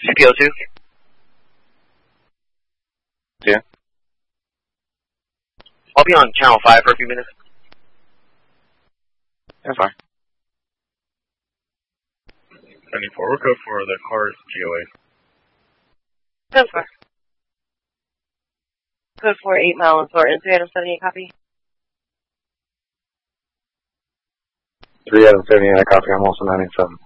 CPO2? Yeah. I'll be on channel 5 for a few minutes. That's fine. 74, we'll go for the car's GOA. Code 4. Code 4, 8 Mile and Thornton, 3 out of 78, copy. 3 out of 78, copy, I'm also 97.